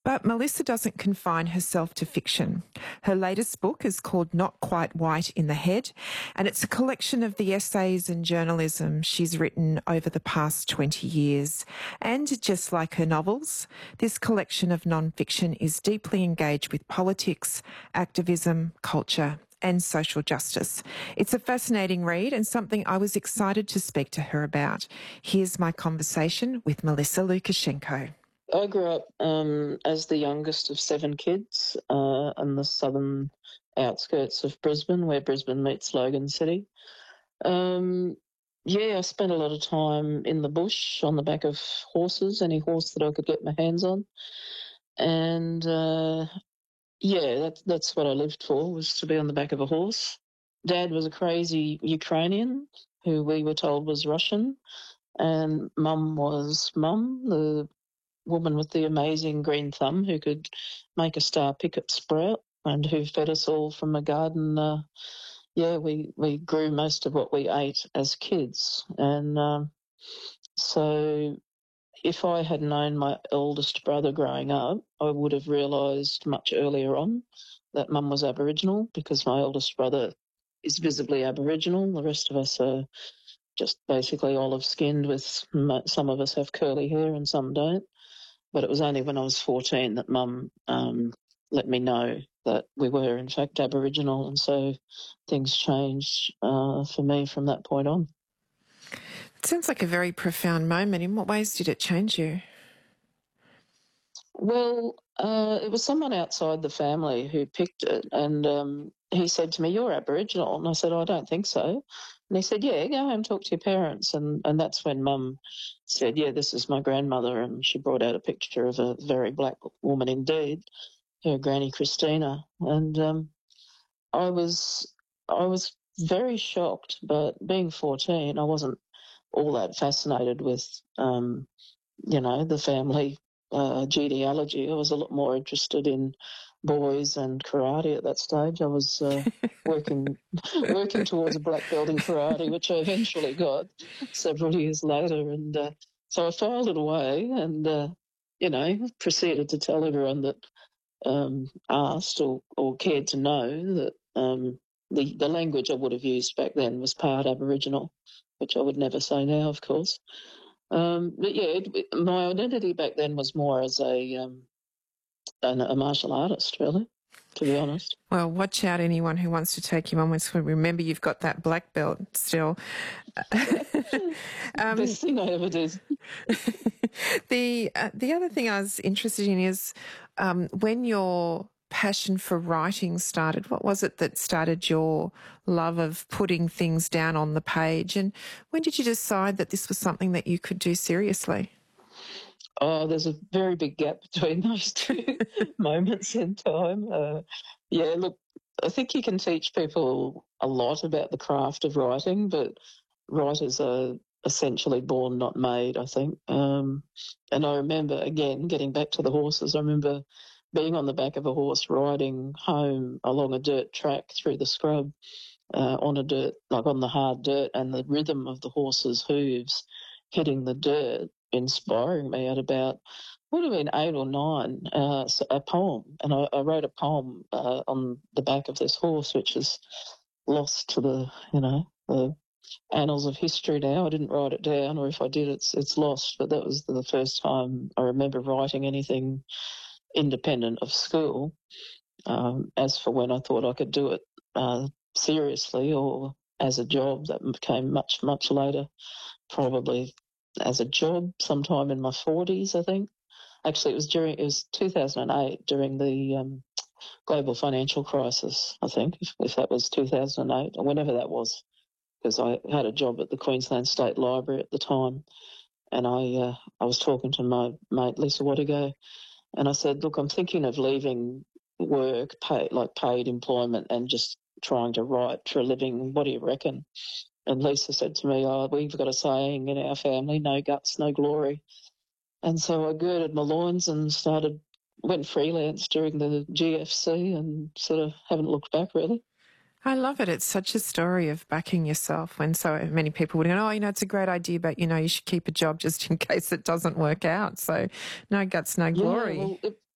But Melissa doesn't confine herself to fiction. Her latest book is called Not Quite White in the Head, and it's a collection of the essays and journalism she's written over the past 20 years. And just like her novels, this collection of non-fiction is deeply engaged with politics, activism, culture, and social justice. It's a fascinating read and something I was excited to speak to her about. Here's my conversation with Melissa Lukashenko. I grew up as the youngest of 7 kids in the southern outskirts of Brisbane, where Brisbane meets Logan City. I spent a lot of time in the bush on the back of horses, any horse that I could get my hands on. And that's what I lived for, was to be on the back of a horse. Dad was a crazy Ukrainian who we were told was Russian, and Mum was Mum, the woman with the amazing green thumb who could make a star picket sprout and who fed us all from a garden. We grew most of what we ate as kids. And so if I had known my eldest brother growing up, I would have realised much earlier on that Mum was Aboriginal, because my eldest brother is visibly Aboriginal. The rest of us are just basically olive-skinned, with some of us have curly hair and some don't. But it was only when I was 14 that Mum let me know that we were, in fact, Aboriginal, and so things changed for me from that point on. It sounds like a very profound moment. In what ways did it change you? Well, it was someone outside the family who picked it, and he said to me, "You're Aboriginal." And I said, "I don't think so." And he said, "Yeah, go home and talk to your parents." And that's when Mum said, "Yeah, this is my grandmother." And she brought out a picture of a very black woman indeed, her Granny Christina. And I was very shocked, but being 14, I wasn't all that fascinated with, the family genealogy. I was a lot more interested in boys and karate at that stage. I was working towards a black belt in karate, which I eventually got several years later. And so I filed it away and, proceeded to tell everyone that asked or cared to know that the language I would have used back then was part Aboriginal, which I would never say now, of course. My identity back then was more as a martial artist, really, to be honest. Well, watch out, anyone who wants to take you on. Remember, you've got that black belt still. Best thing I ever did. The other thing I was interested in is when your passion for writing started. What was it that started your love of putting things down on the page? And when did you decide that this was something that you could do seriously? Oh, there's a very big gap between those two moments in time. Look, I think you can teach people a lot about the craft of writing, but writers are essentially born, not made, I think. And I remember, again, getting back to the horses, I remember being on the back of a horse riding home along a dirt track through the scrub on the hard dirt, and the rhythm of the horse's hooves hitting the dirt inspiring me at about, would have been 8 or 9, a poem. And I wrote a poem on the back of this horse, which is lost to the annals of history now. I didn't write it down, or if I did, it's lost. But that was the first time I remember writing anything independent of school. As for when I thought I could do it seriously or as a job, that came much, much later, probably as a job sometime in my 40s, I think. Actually, it was 2008, during the global financial crisis, I think, if that was 2008 or whenever that was, because I had a job at the Queensland State Library at the time, and I was talking to my mate Lisa Wattigo, and I said, "Look, I'm thinking of leaving work, paid employment, and just trying to write for a living. What do you reckon?" And Lisa said to me, "Oh, we've got a saying in our family, no guts, no glory." And so I girded my loins and went freelance during the GFC and sort of haven't looked back, really. I love it. It's such a story of backing yourself when so many people would go, "Oh, it's a great idea, but, you should keep a job just in case it doesn't work out." So no guts, no glory. Yeah, well,